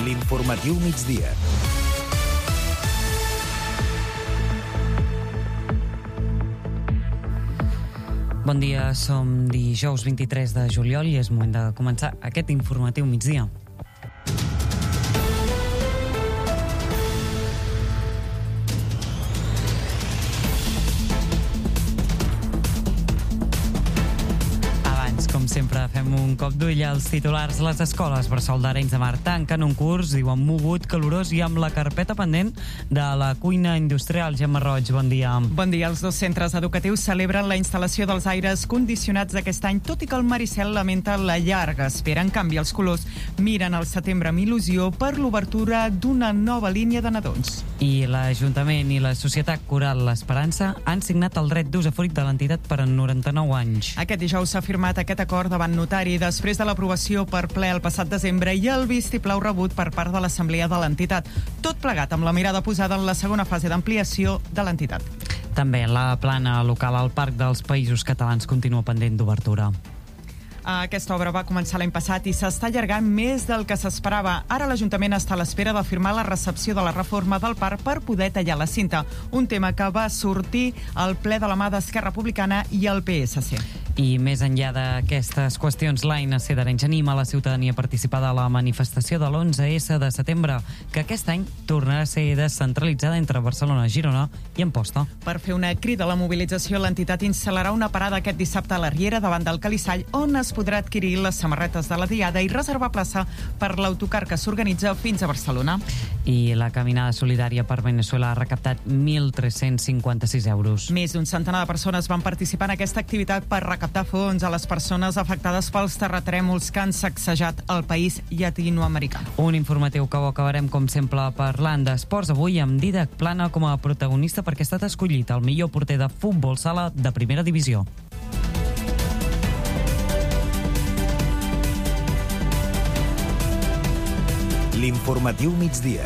L'informatiu migdia. Bon dia, som dijous 23 de juliol i és moment de començar aquest informatiu migdia. Com sempre, fem un cop d'ull als titulars. Les escoles Bressol d'Arenys de Mar tanquen un curs, diuen mogut, calorós i amb la carpeta pendent de la cuina industrial. Gemma Roig, bon dia. Bon dia. Els dos centres educatius celebren la instal·lació dels aires condicionats d'aquest any, tot i que el Maricel lamenta la llarga espera. En canvi, els colors miren al setembre amb il·lusió per l'obertura d'una nova línia de nadons. I l'Ajuntament i la Societat Coral L'Esperança han signat el dret d'usufruit de l'entitat per a 99 anys. Aquest dijous s'ha firmat aquest acord davant notari després de l'aprovació per ple el passat desembre i el vistiplau rebut per part de l'Assemblea de l'entitat. Tot plegat amb la mirada posada en la segona fase d'ampliació de l'entitat. També la plana local al Parc dels Països Catalans continua pendent d'obertura. Aquesta obra va començar l'any passat i s'està allargant més del que s'esperava. Ara l'Ajuntament està a l'espera de firmar la recepció de la reforma del parc per poder tallar la cinta, un tema que va sortir al ple de la mà d'Esquerra Republicana i el PSC. I més enllà d'aquestes qüestions, l'ANC d'Arenys anima la ciutadania a participar de la manifestació de l'11S de setembre, que aquest any tornarà a ser descentralitzada entre Barcelona, Girona i Amposta. Per fer una crida a la mobilització, l'entitat instal·larà una parada aquest dissabte a la Riera davant del Calissall, on es podrà adquirir les samarretes de la Diada i reservar plaça per l'autocar que s'organitza fins a Barcelona. I la caminada solidària per Veneçuela ha recaptat 1.356 euros. Més d'un centenar de persones van participar en aquesta activitat per recaptar fons a les persones afectades pels terratrèmols que han sacsejat el país llatinoamericà. Un informatiu que ho acabarem, com sempre, parlant d'esports, avui amb Dídac Plana com a protagonista perquè ha estat escollit el millor porter de futbol sala de primera divisió. L'informatiu migdia.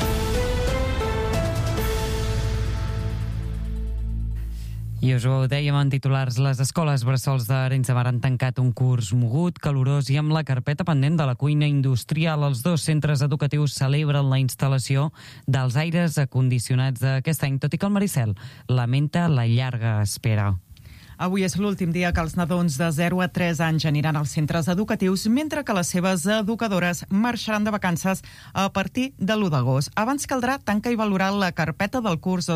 I us ho dèiem en titulars, les escoles Bressols d'Arenys de Mar han tancat un curs mogut, calorós i amb la carpeta pendent de la cuina industrial. Els dos centres educatius celebren la instal·lació dels aires acondicionats d'aquest any, tot i que el Maricel lamenta la llarga espera. Avui és l'últim dia que els nadons de 0 a 3 anys aniran als centres educatius, mentre que les seves educadores marxaran de vacances a partir de l'1 d'agost. Abans caldrà tancar i valorar la carpeta del curs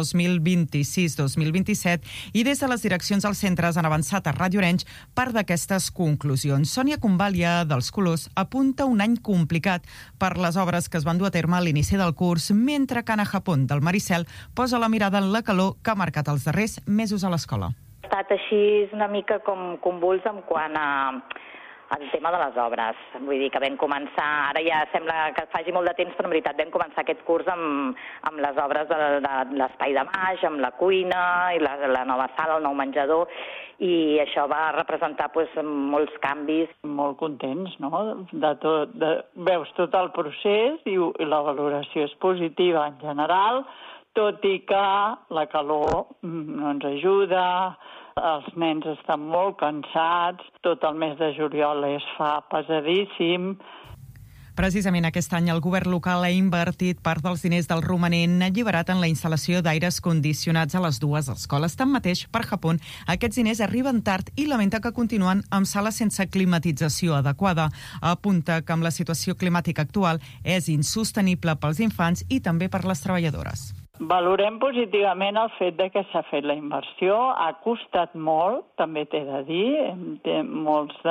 2026-2027 i des de les direccions dels centres han avançat a Ràdio Arenys part d'aquestes conclusions. Sònia Convàlia, dels Colors, apunta un any complicat per les obres que es van dur a terme a l'inici del curs, mentre que Ana Japón, del Maricel, posa la mirada en la calor que ha marcat els darrers mesos a l'escola. Ha estat així una mica com convuls en quant al tema de les obres. Vull dir que vam començar, ara ja sembla que faci molt de temps, però en veritat vam començar aquest curs amb les obres de l'espai de baix, amb la cuina i la nova sala, el nou menjador, i això va representar molts canvis. Molt contents, no? Veus tot el procés i la valoració és positiva en general, tot i que la calor no ens ajuda, els nens estan molt cansats, tot el mes de juliol es fa pesadíssim. Precisament aquest any el govern local ha invertit part dels diners del romanent alliberat en la instal·lació d'aires condicionats a les dues escoles. Tanmateix, per Japón, aquests diners arriben tard i lamenta que continuen amb sales sense climatització adequada. Apunta que amb la situació climàtica actual és insostenible pels infants i també per les treballadores. Valorem positivament el fet de que s'ha fet la inversió. Ha costat molt, també t'he de dir. Té molts de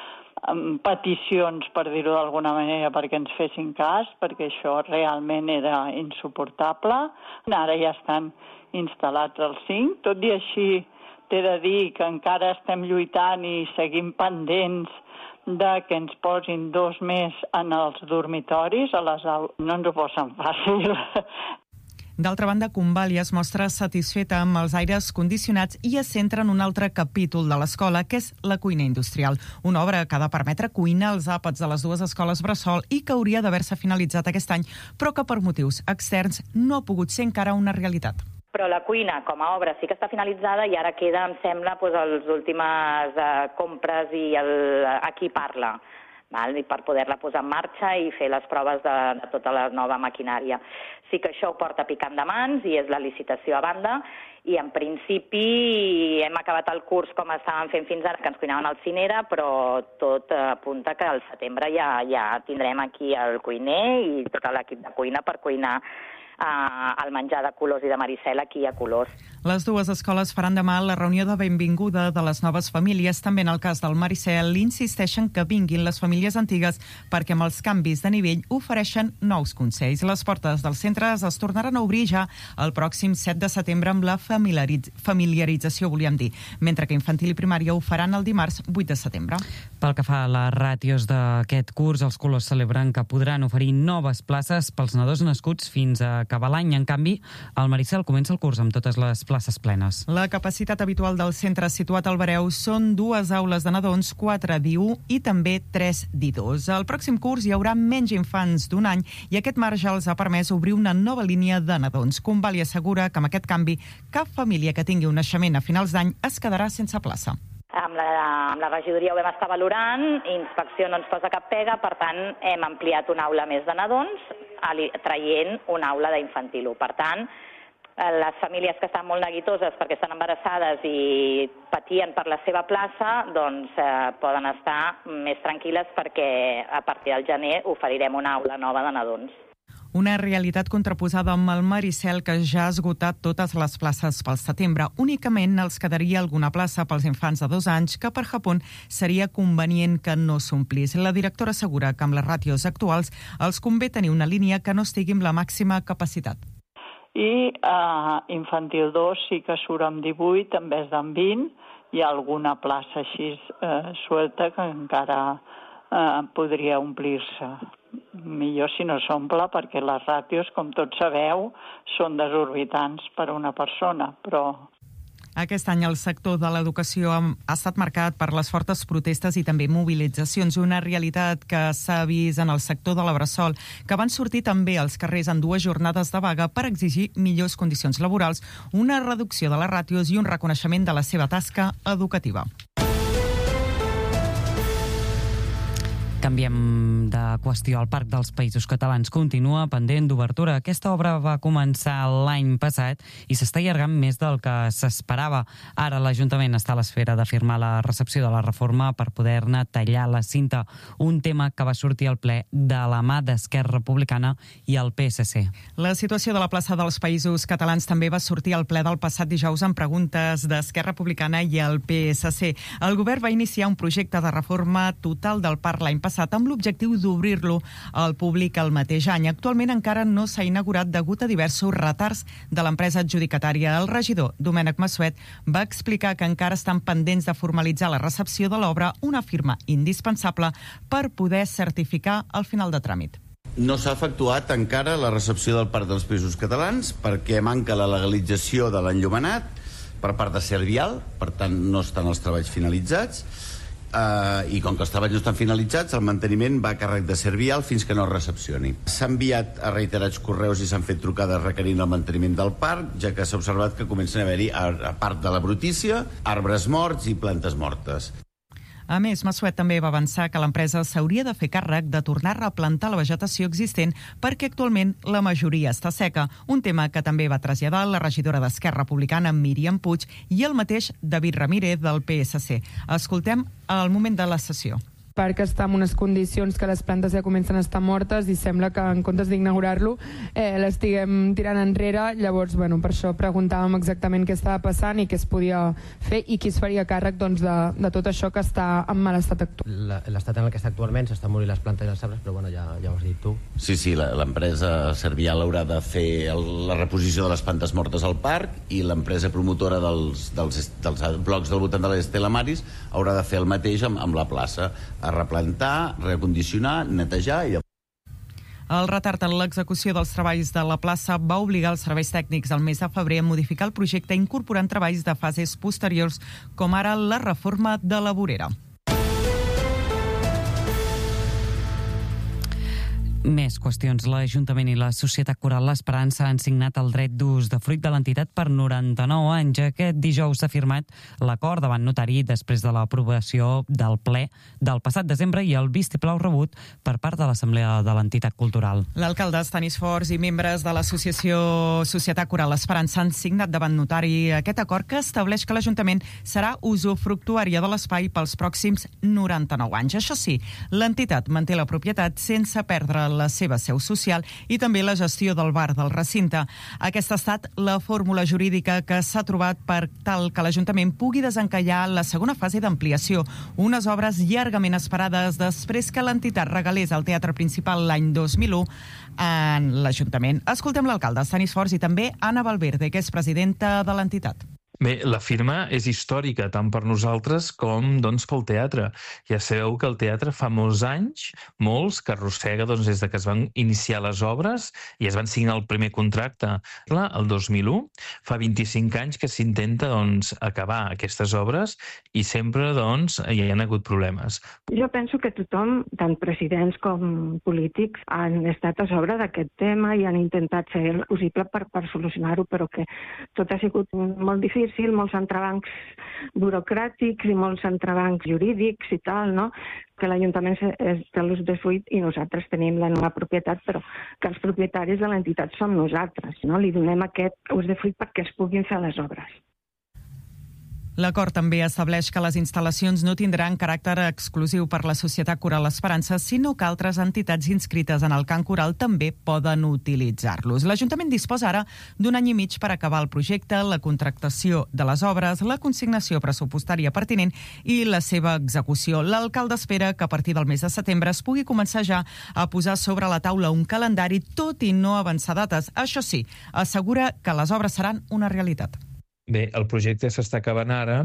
peticions, per dir-ho d'alguna manera, perquè ens fessin cas, perquè això realment era insuportable. Ara ja estan instal·lats els 5. Tot i així t'he de dir que encara estem lluitant i seguim pendents de que ens posin 2 més en els dormitoris, a les aules. No ens ho posen fàcil. D'altra banda, Convàlia es mostra satisfeta amb els aires condicionats i es centra en un altre capítol de l'escola, que és la cuina industrial. Una obra que ha de permetre cuinar els àpats de les dues escoles bressol i que hauria d'haver-se finalitzat aquest any, però que per motius externs no ha pogut ser encara una realitat. Però la cuina, com a obra, sí que està finalitzada i ara queda, em sembla, les últimes compres i a qui parla. i per poder-la posar en marxa i fer les proves de tota la nova maquinària. Sí que això ho porta picant de mans i és la licitació a banda, i en principi hem acabat el curs com estàvem fent fins ara, que ens cuinaven al Cinera, però tot apunta que al setembre ja tindrem aquí el cuiner i tot l'equip de cuina per cuinar el menjar de Colors i de Maricel aquí a Colors. Les dues escoles faran demà la reunió de benvinguda de les noves famílies. També en el cas del Maricel insisteixen que vinguin les famílies antigues perquè amb els canvis de nivell ofereixen nous consells. Les portes dels centres es tornaran a obrir ja el pròxim 7 de setembre amb la familiarització, volíem dir, mentre que infantil i primària ho faran el dimarts 8 de setembre. Pel que fa a les ràtios d'aquest curs, els Colors celebren que podran oferir noves places pels nadons nascuts fins a acabar l'any. En canvi, el Maricel comença el curs amb totes les places plenes. La capacitat habitual del centre situat al Bareu són 2 aules de nadons, 4 d'I1 i també 3 d'I2. El pròxim curs hi haurà menys infants d'1 any i aquest marge els ha permès obrir una nova línia de nadons. Convali assegura que amb aquest canvi cap família que tingui un naixement a finals d'any es quedarà sense plaça. Amb la regidoria ho vam estar valorant, inspecció no ens posa cap pega, per tant hem ampliat una aula més de nadons, traient una aula d'infantil 1. Per tant, les famílies que estan molt neguitoses perquè estan embarassades i patien per la seva plaça, doncs poden estar més tranquil·les perquè a partir del gener oferirem una aula nova de nadons. Una realitat contraposada amb el Maricel, que ja ha esgotat totes les places pel setembre. Únicament els quedaria alguna plaça pels infants de 2 anys, que per Japó seria convenient que no s'omplís. La directora assegura que amb les ràtios actuals els convé tenir una línia que no estigui amb la màxima capacitat. I infantil 2 sí que surt amb 18 en vez d'en 20. Hi ha alguna plaça així suelta que encara podria omplir-se. Millor si no s'omple, perquè les ràtios, com tots sabeu, són desorbitants per a una persona, però... Aquest any el sector de l'educació ha estat marcat per les fortes protestes i també mobilitzacions, una realitat que s'ha vist en el sector de la bressol, que van sortir també als carrers en 2 jornades de vaga per exigir millors condicions laborals, una reducció de les ràtios i un reconeixement de la seva tasca educativa. Canviem de qüestió. El Parc dels Països Catalans continua pendent d'obertura. Aquesta obra va començar l'any passat i s'està allargant més del que s'esperava. Ara l'Ajuntament està a l'espera de firmar la recepció de la reforma per poder-ne tallar la cinta, un tema que va sortir al ple de la mà d'Esquerra Republicana i el PSC. La situació de la plaça dels Països Catalans també va sortir al ple del passat dijous amb preguntes d'Esquerra Republicana i el PSC. El govern va iniciar un projecte de reforma total del parc l'any passat amb l'objectiu d'obrir-lo al públic el mateix any. Actualment encara no s'ha inaugurat degut a diversos retards de l'empresa adjudicatària. El regidor Domènec Massuet va explicar que encara estan pendents de formalitzar la recepció de l'obra, una firma indispensable per poder certificar el final de tràmit. No s'ha efectuat encara la recepció del Parc dels Països Catalans perquè manca la legalització de l'enllumenat per part de Servial, per tant no estan els treballs finalitzats. I com que els treballs no estan finalitzats, el manteniment va a càrrec de Servial fins que no es recepcioni. S'ha enviat a reiterats correus i s'han fet trucades requerint el manteniment del parc, ja que s'ha observat que comencen a haver-hi, a part de la brutícia, arbres morts i plantes mortes. A més, Massuet també va avançar que l'empresa s'hauria de fer càrrec de tornar a replantar la vegetació existent perquè actualment la majoria està seca, un tema que també va traslladar la regidora d'Esquerra Republicana Míriam Puig i el mateix David Ramírez del PSC. Escoltem el moment de la sessió. El parc està en unes condicions que les plantes ja comencen a estar mortes i sembla que en comptes d'inaugurar-lo l'estiguem tirant enrere. Llavors, per això preguntàvem exactament què estava passant i què es podia fer i qui es faria càrrec de tot això que està en mal estat actual. L'estat en el que està actualment s'estan morint les plantes i els arbres, però ja ho has dit tu. Sí, l'empresa Servial haurà de fer la reposició de les plantes mortes al parc i l'empresa promotora dels blocs del voltant de l'Estela Maris haurà de fer el mateix amb la plaça, a replantar, recondicionar, netejar i... El retard en l'execució dels treballs de la plaça va obligar els serveis tècnics el mes de febrer a modificar el projecte incorporant treballs de fases posteriors, com ara la reforma de la vorera. Més qüestions. L'Ajuntament i la Societat Coral L'Esperança han signat el dret d'ús de fruit de l'entitat per 99 anys. Aquest dijous s'ha firmat l'acord davant notari després de l'aprovació del ple del passat desembre i el vistiplau rebut per part de l'Assemblea de l'entitat cultural. L'alcalde Estanis Forns i membres de l'associació Societat Coral L'Esperança han signat davant notari aquest acord que estableix que l'Ajuntament serà usufructuària de l'espai pels pròxims 99 anys. Això sí, l'entitat manté la propietat sense perdre la seva seu social i també la gestió del bar del recinte. Aquesta ha estat la fórmula jurídica que s'ha trobat per tal que l'Ajuntament pugui desencallar la segona fase d'ampliació, unes obres llargament esperades després que l'entitat regalés el teatre principal l'any 2001 en l'Ajuntament. Escoltem l'alcalde Estanis Forns i també Anna Valverde, que és presidenta de l'entitat. Bé, la firma és històrica, tant per nosaltres com pel teatre. Ja sabeu que el teatre fa molts anys, molts, que arrossega des de que es van iniciar les obres i es van signar el primer contracte el 2001. Fa 25 anys que s'intenta acabar aquestes obres i sempre hi han hagut problemes. Jo penso que tothom, tant presidents com polítics, han estat a sobre d'aquest tema i han intentat fer el possible per solucionar-ho, però que tot ha sigut molt difícil, molts entrebancs burocràtics i molts entrebancs jurídics i tal, no? Que l'Ajuntament és de l'usdefruit i nosaltres tenim la nova propietat, però que els propietaris de l'entitat som nosaltres, no? Li donem aquest usdefruit perquè es puguin fer les obres. L'acord també estableix que les instal·lacions no tindran caràcter exclusiu per la Societat Coral L'Esperança, sinó que altres entitats inscrites en el cant coral també poden utilitzar-los. L'Ajuntament disposa ara d'un any i mig per acabar el projecte, la contractació de les obres, la consignació pressupostària pertinent i la seva execució. L'alcalde espera que a partir del mes de setembre es pugui començar ja a posar sobre la taula un calendari, tot i no avançar dates. Això sí, assegura que les obres seran una realitat. Bé, el projecte s'està acabant ara.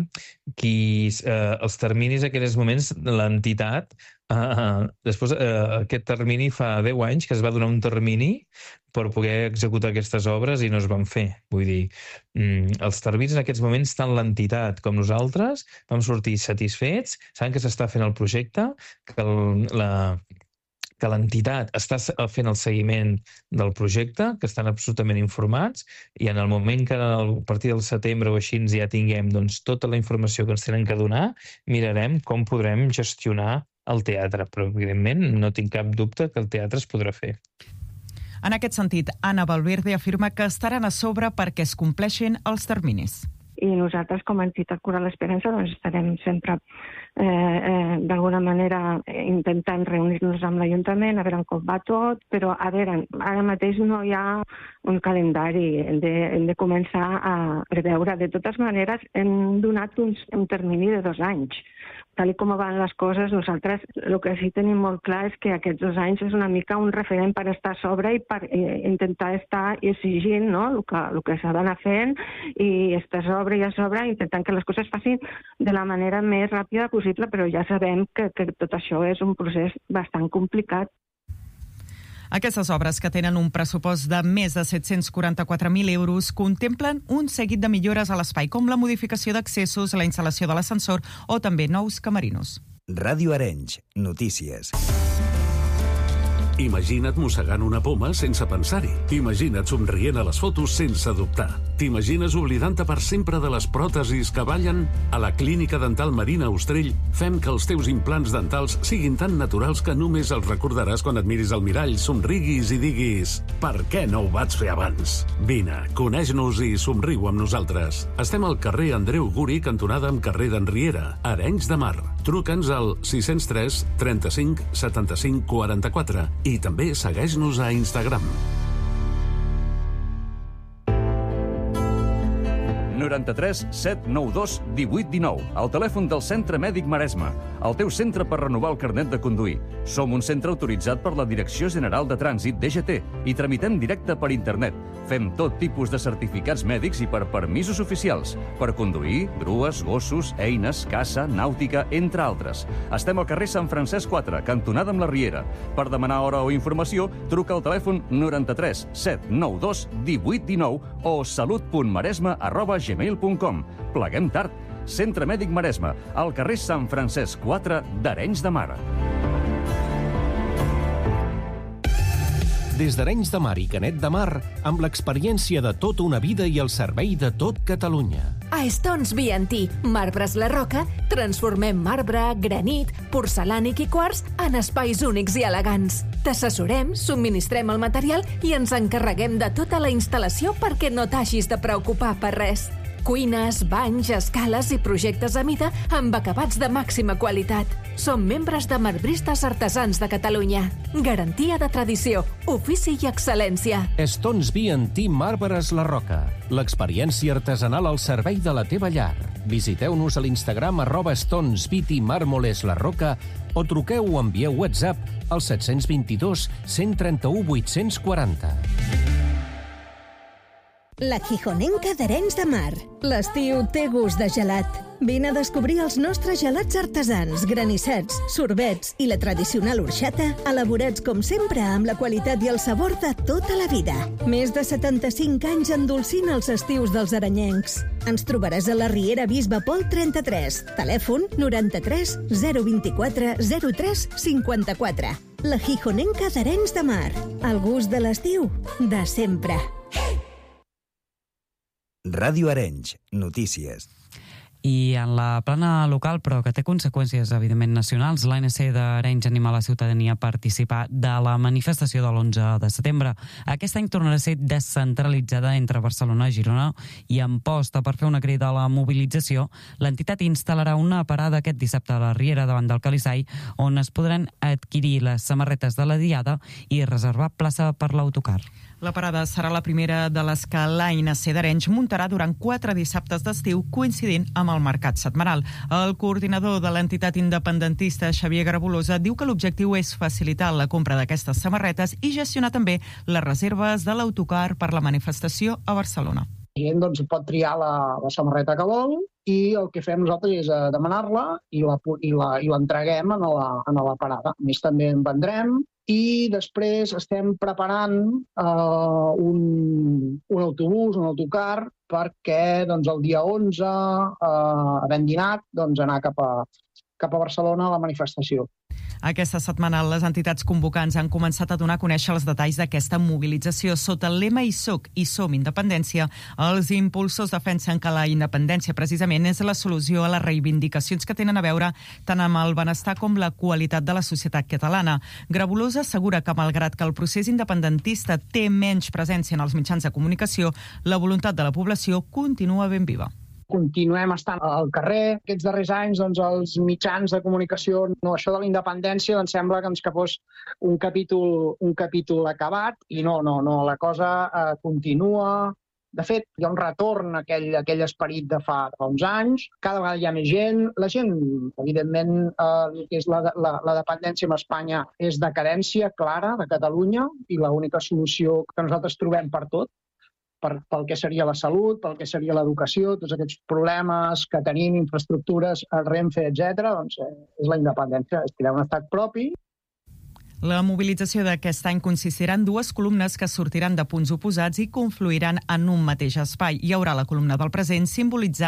Els terminis en aquells moments, l'entitat, després aquest termini fa 10 anys que es va donar un termini per poder executar aquestes obres i no es van fer. Vull dir, els terminis en aquests moments, tant l'entitat com nosaltres, vam sortir satisfets, saben que s'està fent el projecte, que l'entitat està fent el seguiment del projecte, que estan absolutament informats, i en el moment que a partir del setembre o així ja tinguem tota la informació que ens tenen que donar, mirarem com podrem gestionar el teatre. Però, evidentment, no tinc cap dubte que el teatre es podrà fer. En aquest sentit, Anna Valverde afirma que estaran a sobre perquè es compleixin els terminis. I nosaltres, com a entitat Coral L'Esperança, estarem sempre d'alguna manera intentant reunir-nos amb l'Ajuntament, a veure com va tot, però a veure, ara mateix no hi ha un calendari, hem de començar a preveure. De totes maneres, hem donat un termini de 2 anys. Tal com van les coses, nosaltres el que sí tenim molt clar és que aquests 2 anys és una mica un referent per estar a sobre i per intentar estar exigint el que s'ha d'anar fent i estar a sobre i a sobre, intentant que les coses facin de la manera més ràpida possible, però ja sabem que tot això és un procés bastant complicat. Aquestes obres, que tenen un pressupost de més de 744.000 euros, contemplen un seguit de millores a l'espai, com la modificació d'accessos, la instal·lació de l'ascensor o també nous camerinos. Ràdio Arenys, notícies. Imagina't mossegant una poma sense pensar-hi. Imagina't somrient a les fotos sense dubtar. T'imagines oblidant-te per sempre de les pròtesis que ballen? A la Clínica Dental Marina Ostrell fem que els teus implants dentals siguin tan naturals que només els recordaràs quan et miris al mirall, somriguis i diguis «Per què no ho vaig fer abans?» Vine, coneix-nos i somriu amb nosaltres. Estem al carrer Andreu Guri, cantonada amb carrer d'en Riera, Arenys de Mar. Truca'ns al 603 35 75 44 i també segueix-nos a Instagram. 93 792 1819, el telèfon del Centre Mèdic Maresme, el teu centre per renovar el carnet de conduir. Som un centre autoritzat per la Direcció General de Trànsit, DGT, i tramitem directe per internet. Fem tot tipus de certificats mèdics i per permisos oficials, per conduir, grues, gossos, eines, caça, nàutica, entre altres. Estem al carrer Sant Francesc 4, cantonada amb la Riera. Per demanar hora o informació, truca al telèfon 93 792 1819 o salut.maresme@gmail.com. Pleguem tard. Centre Mèdic Maresme, al carrer Sant Francesc 4 d'Arenys de Mar. des d'Arenys de Mar i Canet de Mar, amb l'experiència de tota una vida i el servei de tot Catalunya. A Stones B&T, Marbres La Roca, transformem marbre, granit, porcelànic i quars en espais únics i elegants. T'assessorem, subministrem el material i ens encarreguem de tota la instal·lació perquè no t'hagis de preocupar per res. Cuines, banys, escales i projectes a mida amb acabats de màxima qualitat. Som membres de Marbristes Artesans de Catalunya. Garantia de tradició, ofici i excel·lència. Stones B&T Marbres La Roca. L'experiència artesanal al servei de la teva llar. Visiteu-nos a l'Instagram @StonesBT Mármoles La Roca o truqueu o envieu WhatsApp al 722 131 840. La Gijonenca d'Arenys de Mar. L'estiu té gust de gelat. Vine a descobrir els nostres gelats artesans, granissets, sorbets i la tradicional orxata, elaborats com sempre amb la qualitat i el sabor de tota la vida. Més de 75 anys endolcint els estius dels arenyencs. Ens trobaràs a la Riera Bisbe Pol 33, telèfon 93 024 03 54. La Gijonenca d'Arenys de Mar. El gust de l'estiu, de sempre. Ràdio Arenys, notícies. I en la plana local, però que té conseqüències, evidentment, nacionals, l'ANC d'Arenys anima la ciutadania a participar de la manifestació de l'11 de setembre. Aquest any tornarà a ser descentralitzada entre Barcelona, Girona i Amposta. Per fer una crida a la mobilització, l'entitat instal·larà una parada aquest dissabte a la Riera davant del Calissai, on es podran adquirir les samarretes de la Diada i reservar plaça per l'autocar. La parada serà la primera de les que l'ANC d'Arenys muntarà durant 4 dissabtes d'estiu, coincidint amb el mercat setmanal. El coordinador de l'entitat independentista, Xavier Garabolosa, diu que l'objectiu és facilitar la compra d'aquestes samarretes i gestionar també les reserves de l'autocar per la manifestació a Barcelona. La gent pot triar la samarreta que vol i el que fem nosaltres és demanar-la i l'entreguem a la parada. A més, també en vendrem. I després estem preparant un autobús, un autocar, perquè el dia 11, havent dinat, anar cap a Barcelona a la manifestació. Aquesta setmana les entitats convocants han començat a donar a conèixer els detalls d'aquesta mobilització. Sota el lema I soc i som independència, els impulsors defensen que la independència precisament és la solució a les reivindicacions que tenen a veure tant amb el benestar com la qualitat de la societat catalana. Garabolosa assegura que, malgrat que el procés independentista té menys presència en els mitjans de comunicació, la voluntat de la població continua ben viva. Continuem estant al carrer. Aquests darrers anys, els mitjans de comunicació, això de la independència, sembla que fos un capítol acabat, i no, la cosa continua. De fet, hi ha un retorn a aquell esperit de fa uns anys. Cada vegada hi ha més gent. La gent, evidentment, el que és la dependència amb Espanya és decadència clara de Catalunya, i l'única solució que nosaltres trobem per tot, pel que seria la salut, pel que seria l'educació, tots aquests problemes que tenim, infraestructures, el Renfe, etc., és la independència, és crear un estat propi. La mobilització d'aquest any consistirà en 2 columnes que sortiran de punts oposats i confluiran en un mateix espai. Hi haurà la columna del present, simbolitzant